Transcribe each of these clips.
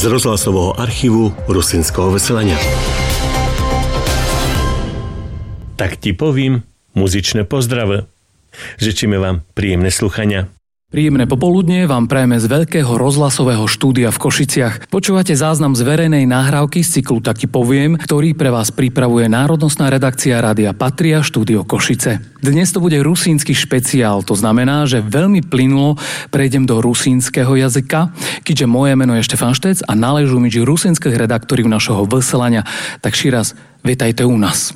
z rozhlasového archívu Rusinského vysielania. Tak ti povím muzičné pozdravy. Žičíme vám príjemné sluchania. Príjemné popoludnie vám prajeme z veľkého rozhlasového štúdia v Košiciach. Počúvate záznam z verejnej nahrávky z cyklu Tak ti poviem, ktorý pre vás pripravuje národnostná redakcia Rádia Patria štúdio Košice. Dnes to bude rusínsky špeciál, to znamená, že veľmi plynulo prejdem do rusínskeho jazyka, keďže moje meno je Štefan Štec a náležú mi rusínskych redaktorov našeho vysielania. Tak širaz, vitajte u nás.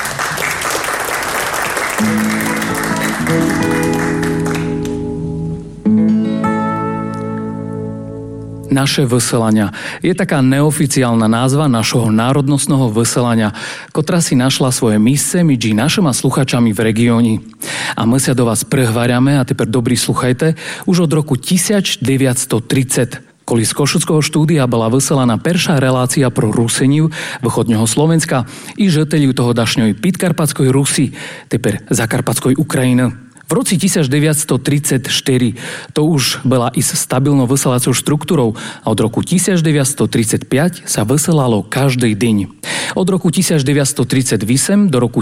Naše vysielania je taká neoficiálna názva našho národnostného vysielania, ktorá si našla svoje místce medzi našimi sluchačami v regióne. A my sa do vás prehváriame, a teper dobrý sluchajte, už od roku 1930. Koli z Košického štúdia bola vysielaná perša relácia pro Ruseniu východného Slovenska i žiteľov toho dašňoj Podkarpatskej Rusy, teper Zakarpatskej Ukrajiny. V roci 1934 to už bola i s stabilnou vysielacou štruktúrou a od roku 1935 sa vysielalo každý deň. Od roku 1938 do roku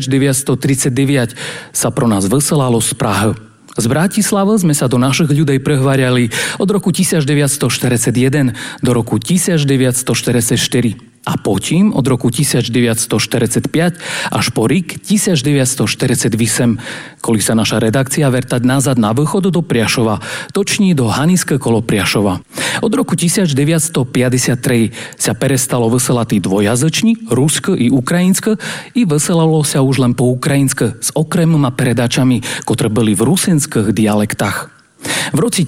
1939 sa pro nás vysielalo z Prahy. Z Bratislavy sme sa do našich ľudí prehváriali od roku 1941 do roku 1944. A potom od roku 1945 až po rok 1948, koli sa naša redakcia vertať nazad na východ do Priašova, toční do Haniske kolo Priašova. Od roku 1953 sa perestalo vysielať dvojazyční, rusko i ukrajinsko, i vysielalo sa už len po ukrajinsko s okremnými predačami, ktoré boli v rusinských dialektách. V roci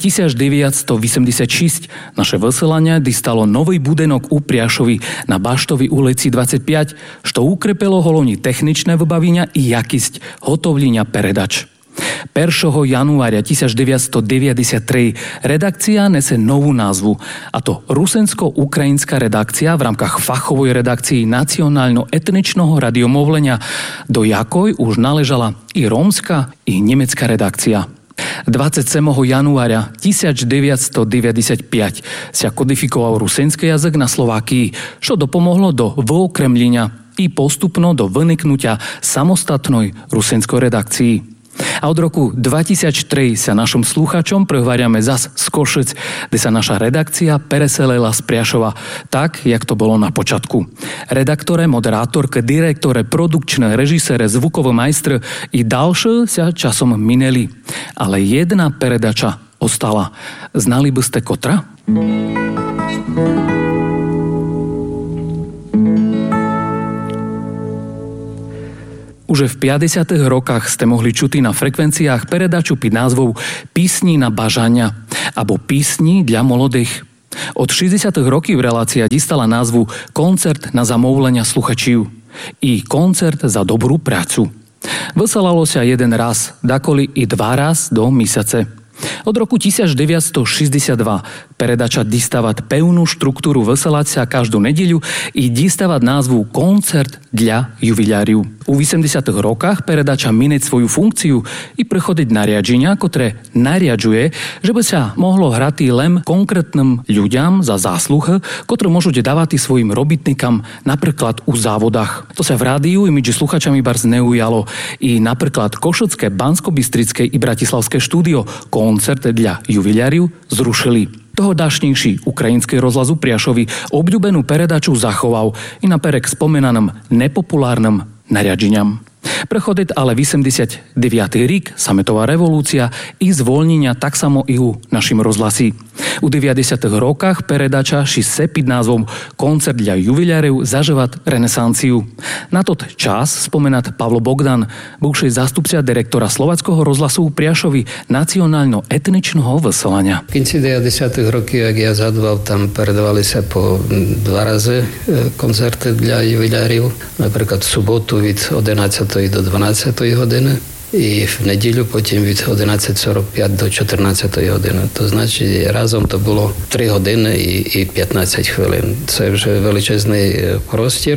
1986 naše vysielanie dostalo nový budenok u Priašovi na Baštovej ulici 25, što ukrepelo hlavne techničné vybavenia i jakosť hotovlenia peredač. 1. januára 1993 redakcia nese novú názvu, a to Rusensko-ukrajinská redakcia v rámkach fachovej redakcii nacionálno-etničného radiomluvenia, do jakoj už naležala i rómska, i nemecká redakcia. 27. januára 1995 sa kodifikoval rusinský jazyk na Slovákii, čo dopomohlo do vyokremlenia i postupno do vyniknutia samostatnej rusinskej redakcii. A od roku 2003 sa našim slúchačom prehváriame zas z Košic, kde sa naša redakcia preselila z Priašova, tak, jak to bolo na počiatku. Redaktore, moderátorke, direktore, produkčné, režisére, zvukové majstre i ďalšie sa časom mineli. Ale jedna peredača ostala. Znali by ste kotra? Už v 50. rokách ste mohli čuti na frekvenciách peredaču pod názvou Písni na bažania alebo Písni dla molodých. Od 60. rokov relácia dostala názvu Koncert na zamóvlenia sluchačiu i Koncert za dobrú prácu. Vysielalo sa jeden raz, dakoli i dva raz do mesiace. Od roku 1962 peredača distavať pevnú štruktúru vysielať sa každú nedeľu i distavať názvu Koncert dla jubiláriu. U 80. rokách peredača mineť svoju funkciu i prechodiť nariadenia, ktoré nariadžuje, že by sa mohlo hrať len konkrétnym ľuďam za zásluhy, ktoré môžu dávať svojim robitníkam napríklad u závodách. To sa v rádiu i medzi sluchačami bars neujalo. I napríklad Košické, Banskobystrické i Bratislavské štúdio Koncert dla jubiláriu zrušili. Toho dašnejší ukrajinský rozhlas u Priašovi obľúbenú peredaču zachoval i naperek spomenaným nepopulárnym nariadeniam. Prechodiť ale 89. rík, sametová revolúcia i zvolnenia tak samo i u našim rozhlasí. U 90. rokách peredača ši se pod názvom Koncert dla jubiláriu zažívať renesanciu. Na tot čas spomenať Pavlo Bogdan, buvší zástupca direktora Slováckého rozhlasu u Priašovi nacionálno-etničného vysielania. V konci 90. rokov, jak ja zadval, tam peredovali sa po dva razy koncerty dla jubiláriu. Napríklad v sobotu od 11. do 12. hodiny i v nedeľu potom od 11.45 do 14. hodiny. To znači razom to bolo 3 hodiny i 15 chvíľin. To je už veľčezný prostor.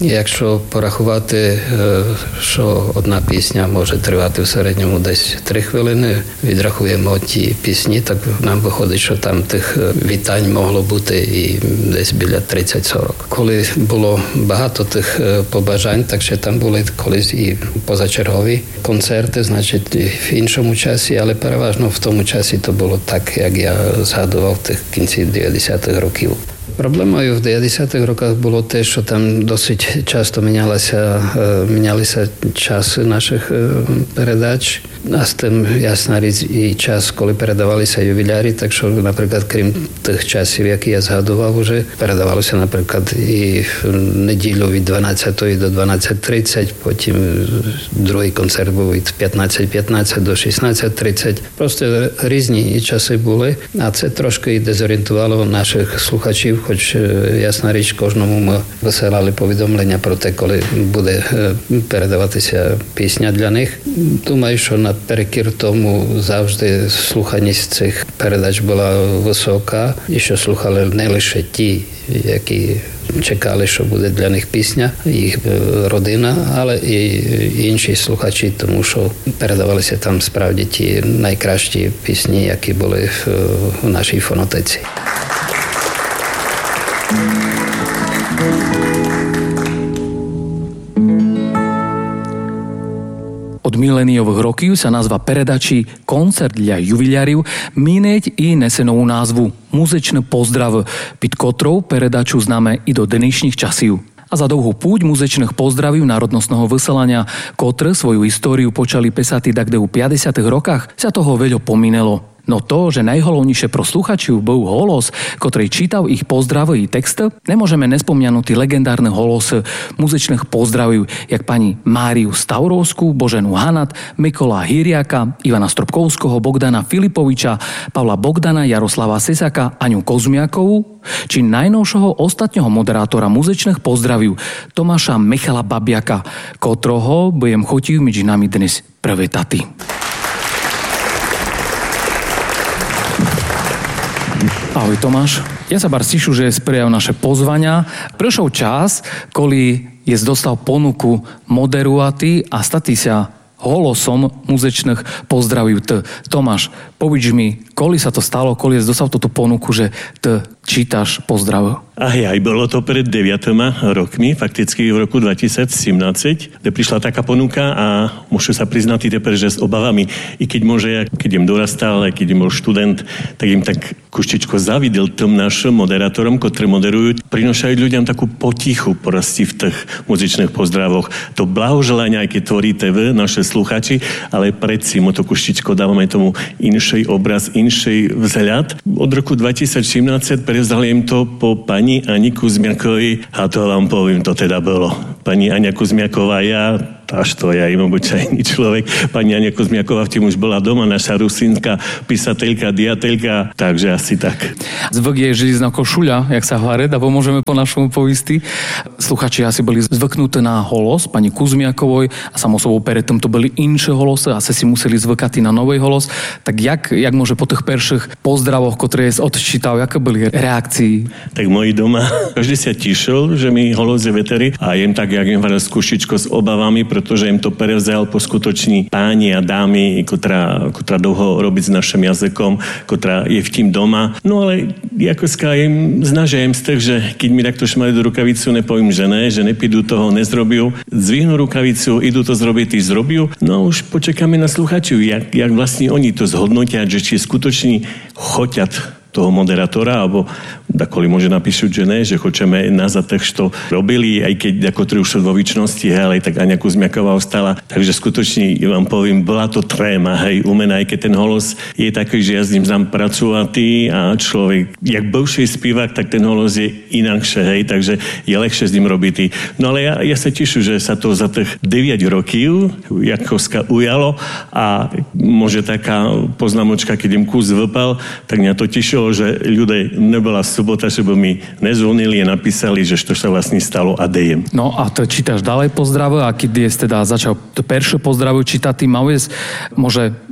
Якщо порахувати, що одна пісня може тривати в середньому десь 3 хвилини, відрахуємо ті пісні, так нам виходить, що там тих вітань могло бути і десь біля 30-40. Коли було багато тих побажань, так ще там були колись і позачергові концерти, значить в іншому часі, але переважно в тому часі то було так, як я згадував в тих кінці 90-х років. Проблемою в 90-х роках було те, що там досить часто мінялися часи наших передач, а з тим, ясна річ, і час, коли передавалися ювіляри, так що, наприклад, крім тих часів, які я згадував уже, передавалося, наприклад, і в неділю від 12 до 12:30, потім другий концерт був від 15:15 до 16:30. Просто різні часи були, а це трошки дезорієнтувало наших слухачів, хоч, ясна річ, кожному ми висилали повідомлення про те, коли буде передаватися пісня для них. Думаю, що наперекір тому завжди слуханість цих передач була висока, і що слухали не лише ті, які чекали, що буде для них пісня, їх родина, але і інші слухачі, тому що передавалися там справді ті найкращі пісні, які були в нашій фонотеці. Od miléniových rokov sa nazva Peredači koncert для ювілярів мінять і несе нову назву «Музичний поздрав», під котрou передачу зnáme і до dnešných časів. A za dlhú púť muzycznych pozdravів národnostného vyselania, ktoré svoju históriu počali pesať takde v 50. rokách, sa toho veľa pominelo. No to, že najhlavnejšie pro sluchačov bol holos, ktorý čítal ich pozdravy i text, nemôžeme nespomňanúť legendárne holosy muzycznych pozdraviv, jak pani Máriu Stavrovskú, Boženu Hanat, Mikola Hiriaka, Ivana Stropkovského, Bogdana Filipoviča, Pavla Bogdana, Jaroslava Sesaka, Aňu Kozmiakovú, či najnovšieho ostatného moderátora muzycznych pozdraviv Tomáša Michala Babiaka, kotroho budem chotiť medzi nami dnes privítať. Ahoj Tomáš, ja sa bar stišu, že sprijav naše pozvania. Prišiel čas, koli je dostal ponuku moderovať a stati sa holosom muzycznych pozdraviv ty. Tomáš, povedz mi, koli sa to stalo, koli je dostal túto ponuku, že ty čítaš pozdrav? Aj bolo to pred 9 rokmi, fakticky v roku 2017, kde prišla taká ponuka a môžem sa priznať teper, že s obavami, i keď môže, keď im dorastal, keď im bol študent, tak im tak kuštičko zavidel tým našim moderátorom, ktorí moderujú, prinošajú ľuďom takú potichu porasti v tých muzičných pozdravoch. To blahoželanie, aj keď tvoríte vy, naše sluchači, ale predsi mu to kuštičko dávame tomu inšej obraz, inšej vzhľad. Od roku 2017 prevzali im to po pani Ani Kuzmiakovej a to vám poviem, to teda bolo. Pani Aňa Kuzmiaková, až to ja im obyčajný človek. Pani Aňa Kuzmiaková v tým už bola doma, naša rusínska písateľka, diateľka, takže asi tak. Zvyk je železná košuľa, jak sa hovorí, alebo môžeme po našom povisti. Sluchači asi boli zvyknutí na holos pani Kuzmiakovoj a samozrejme predtým to boli inšie holosy, asi si museli zvykať na nový holos. Tak jak môže po tých prvších pozdravoch, ktoré je odčítal, aké boli reakcie? Tak moji doma, každý sa tešil, že mi holos je veteri a jem tak, jak im s kušičko s obavami, pretože im to prevzal poskutoční páni a dámy, ktorá dlho robí s našim jazykom, ktorá je v tým doma. No ale ako im znažajem z tých, že keď mi takto šmali do rukavicu, nepovím, že ne, že nepídu toho, nezrobiu. Zvihnú rukavicu, idú to zrobiť, zrobiu. No už počakáme na sluchačov, jak vlastne oni to zhodnotia, že či skutoční choťat toho moderátora, alebo dakoli môže napíšuť, že ne, že chceme nazad tých, čo robili, aj keď ako už sú vo výčnosti, ale tak Aňa Kuzmiaková ostala. Takže skutočne vám poviem, bola to tréma, hej, u mňa, aj keď ten holos je taký, že ja s ním znam pracovatý a človek, jak bivší spívak, tak ten holos je inakšie, hej, takže je ľahšie s ním robiť. No ale ja sa teším, že sa to za tých 9 rokov Jakovska ujalo a môže taká poznámočka, keď im kus vypal, tak mňa to tešilo, že ľudia nebola sobota, že by mi nezvonili a napísali, že čo sa vlastne stalo a dejem. No a to čítaš ďalej pozdrav a keď je teda začal to perše pozdravu čítať, mal je, môže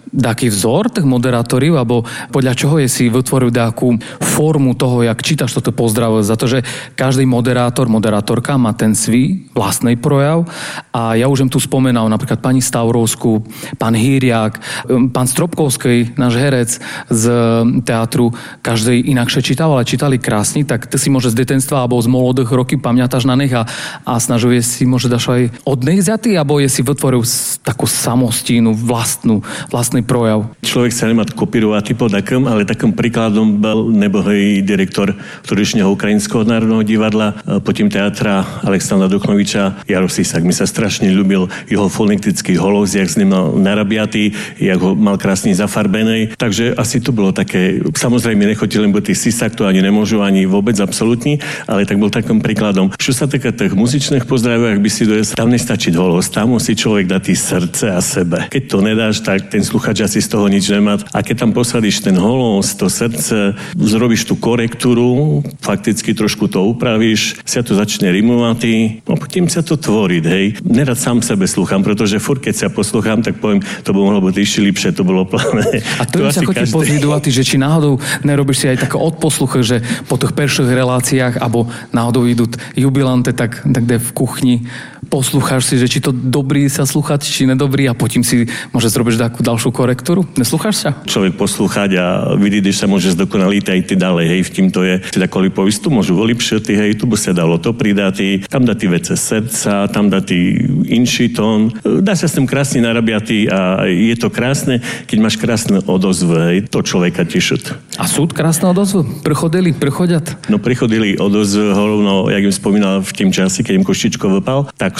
taký vzor tých moderátorov, alebo podľa čoho je si vytvoril takú formu toho, jak čítaš toto pozdrav, za to, že každý moderátorka má ten svý vlastný projav a ja už tu spomenal napríklad pani Stavrovskú, pán Hýriak, pán Stropkovský, náš herec z teatru, každý inakšie čítal, ale čítali krásne, tak ty si môže z detenstva alebo z molodých roky pamätáš na nich a snažuje si môže dáš aj od nich zjatý, alebo je si vytvoril takú samostínu, vlastný projav. Človek sa nemá kopírovať po takom, ale takým príkladom bol nebohý direktor vtedajšieho Ukrajinského národného divadla, potom teatra Alexandra Duchnoviča, Jaro Sisak. Mi sa strašne ľúbil jeho fonetický holos, jak s ním mal narabiatý, jak ho mal krásne zafarbený. Takže asi to bolo také, samozrejme nechotili len tých Sisak, to ani nemôžu, ani vôbec absolútne, ale tak bol takým príkladom. Čo sa týka tých muzičných pozdravov, ak by si dojel, tam nestačí holos, tam musí človek dať srdce a sebe. Keď to nedáš, tak ten sluchač asi z toho nič nemá. A keď tam posadíš ten holos, to srdce, zrobíš tú korektúru, fakticky trošku to upravíš, sa to začne rimovať a potom sa to tvoriť, hej. Nerad sám sebe slúcham, pretože furt keď sa poslúcham, tak poviem, to by mohlo byť ešte lepšie, to bolo plné. A to sa chodí pozvidovať, že či náhodou nerobíš si aj také odposluchy, že po tých prvších reláciách, alebo náhodou idú jubilante, tak kde v kuchni poslúcháš si, že či to dobrý sa slúchať, či nedobrý a potom si môže zrobiť takú ďalšiu korektúru. Neslúcháš sa? Človek poslúchať a vidieť, že sa môže zdokonaliť aj ty ďalej, hej, v tým to je. Teda kolipovistu môžu vylepšiť, hej, tu by sa dalo to pridať, tam dať vece srdca, tam dať inší tón. Dá sa s tým krásne narabiať a je to krásne, keď máš krásne odozvy, hej, to človeka tešiť. A sú krásne odozvy? Prichodiat? No prichodili odozvy, hlavno, jak im spomínal v tým čase, keď im Koštičko vypal, tak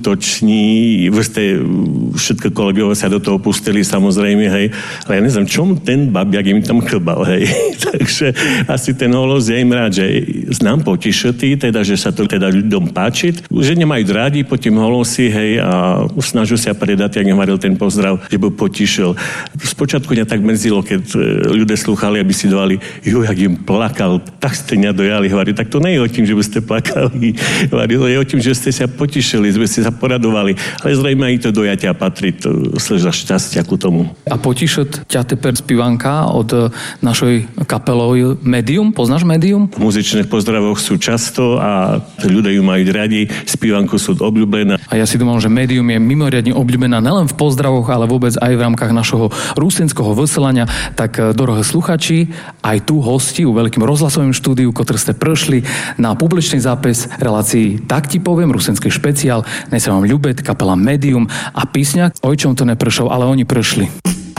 skutoční všetko kolegovia sa do toho pustili, samozrejme, hej. Ale ja neviem, čom ten babiak im tam klbal, hej. Takže asi ten holos je im rád, že znám potišetý, teda, že sa to teda ľuďom páči, že nemajú rádi po tým holosi, hej, a snažu sa predať, jak nevaril ten pozdrav, že by potišil. Spočiatku mňa tak mrzilo, keď ľudia slúchali, aby si dovali, jak im plakal, tak ste nedojali, hovorí, tak to nie je o tým, že by ste plakali, hovorí, to je o tým, že ste sa potišili, sme si sa poradovali, ale zrejme aj to dojatia patrí, to sleza šťastia ku tomu. A potišet ťa teper spívanka od našej kapelov Medium, poznáš Medium? V muzičných pozdravoch sú často a ľudia ju majú radi, spívanku sú obľúbené. A ja si domám, že Medium je mimoriadne obľúbená nielen v pozdravoch, ale vôbec aj v rámkach našho rusinského vysielania. Tak, dorohé sluchači, aj tu hosti u veľkým rozhlasovým štúdiu, ktorí ste prešli na publičný zápis relácií Tak ti poviem, rusinský špeciál, dnes sa vám ľúbet, kapela Medium a písňak, ojčom to neprešol, ale oni prešli.